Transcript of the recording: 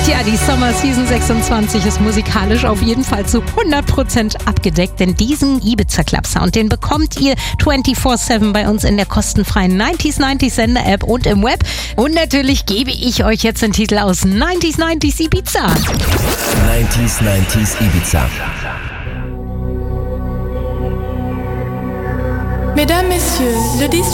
Tja, die Summer Season 26 ist musikalisch auf jeden Fall zu 100% abgedeckt, denn diesen Ibiza Club Sound, den bekommt ihr 24/7 bei uns in der kostenfreien 90s Sender-App und im Web. Und natürlich gebe ich euch jetzt den Titel aus 90s Ibiza. 90s Ibiza. Mesdames, Messieurs, le disque